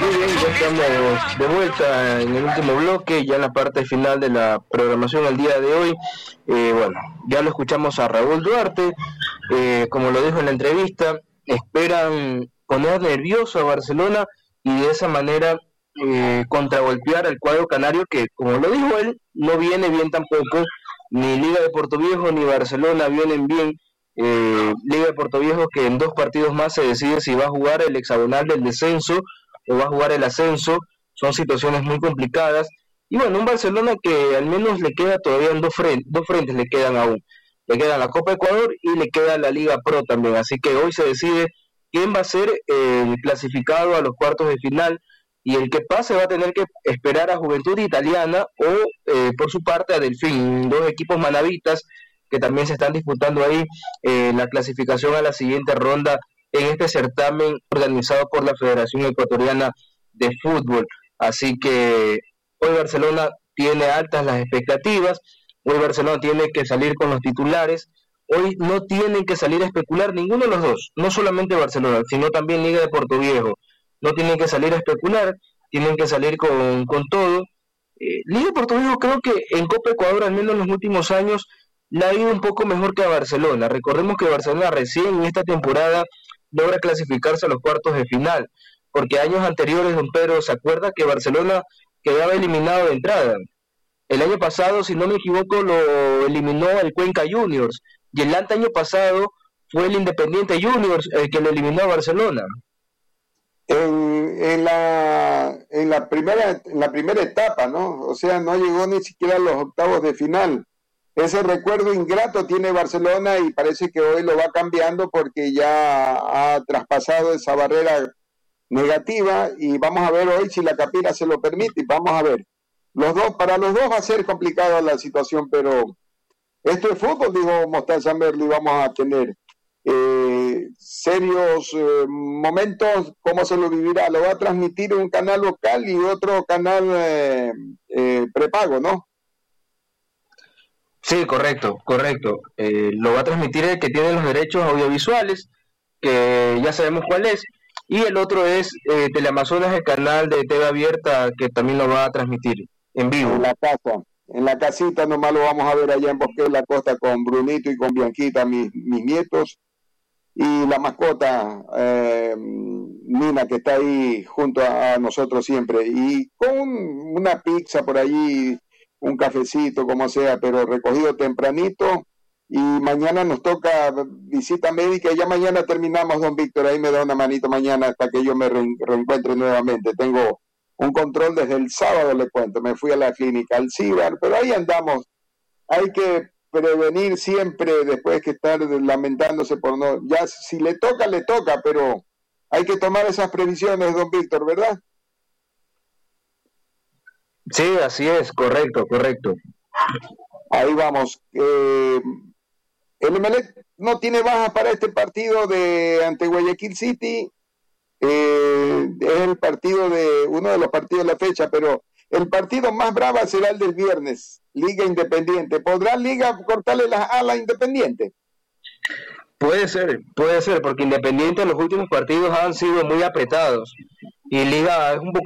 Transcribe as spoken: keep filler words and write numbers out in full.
Muy bien, ya estamos de vuelta en el último bloque, ya en la parte final de la programación el día de hoy. Eh, bueno, ya lo escuchamos a Raúl Duarte, eh, como lo dijo en la entrevista, esperan poner nervioso a Barcelona y de esa manera eh, contragolpear al cuadro canario que, como lo dijo él, no viene bien tampoco, ni Liga de Portoviejo ni Barcelona vienen bien. Eh, Liga de Portoviejo que en dos partidos más se decide si va a jugar el hexagonal del descenso o va a jugar el ascenso. Son situaciones muy complicadas y bueno, un Barcelona que al menos le queda todavía en dos frentes, dos frentes le quedan aún, le queda la Copa Ecuador y le queda la Liga Pro también, así que hoy se decide quién va a ser el clasificado a los cuartos de final y el que pase va a tener que esperar a Juventud Italiana o eh, por su parte a Delfín, dos equipos manavitas que también se están disputando ahí eh, la clasificación a la siguiente ronda en este certamen organizado por la Federación Ecuatoriana de Fútbol. Así que hoy Barcelona tiene altas las expectativas, hoy Barcelona tiene que salir con los titulares, hoy no tienen que salir a especular ninguno de los dos, no solamente Barcelona, sino también Liga de Portoviejo, no tienen que salir a especular, tienen que salir con, con todo. Eh, Liga de Portoviejo creo que en Copa Ecuador, al menos en los últimos años, le ha ido un poco mejor que a Barcelona. Recordemos que Barcelona recién en esta temporada logra clasificarse a los cuartos de final, porque años anteriores, don Pedro, ¿se acuerda que Barcelona quedaba eliminado de entrada? El año pasado, si no me equivoco, lo eliminó el Cuenca Juniors, y el año pasado fue el Independiente Juniors el que lo eliminó a Barcelona. En, en, la, en, la primera, en la primera etapa, ¿no? O sea, no llegó ni siquiera a los octavos de final. Ese recuerdo ingrato tiene Barcelona y parece que hoy lo va cambiando porque ya ha traspasado esa barrera negativa y vamos a ver hoy si la Capira se lo permite y vamos a ver. Los dos, para los dos va a ser complicada la situación, pero esto es fútbol, dijo Mostaza Merlo, y vamos a tener eh, serios eh, momentos. ¿Cómo se lo vivirá? Lo va a transmitir un canal local y otro canal eh, eh, prepago, ¿no? Sí, correcto, correcto. Eh, lo va a transmitir el que tiene los derechos audiovisuales, que ya sabemos cuál es, y el otro es eh, Teleamazonas, el canal de T V Abierta, que también lo va a transmitir en vivo. En la casa, en la casita nomás lo vamos a ver allá en Bosque de la Costa con Brunito y con Bianquita, mis, mis nietos, y la mascota eh, Nina, que está ahí junto a, a nosotros siempre, y con una pizza por allí, un cafecito, como sea, pero recogido tempranito, y mañana nos toca visita médica, y ya mañana terminamos, don Víctor, ahí me da una manito mañana hasta que yo me re- reencuentre nuevamente. Tengo un control desde el sábado, le cuento, me fui a la clínica Alcibar, pero ahí andamos. Hay que prevenir siempre después que estar lamentándose por no, ya si le toca, le toca, pero hay que tomar esas previsiones, don Víctor, ¿verdad? Sí, así es, correcto, correcto. Ahí vamos. Eh, el Emelec no tiene bajas para este partido de ante Guayaquil City. Eh, es el partido de uno de los partidos de la fecha, pero el partido más bravo será el del viernes, Liga Independiente. ¿Podrá Liga cortarle las alas a Independiente? Puede ser, puede ser, porque Independiente en los últimos partidos han sido muy apretados y Liga es un poco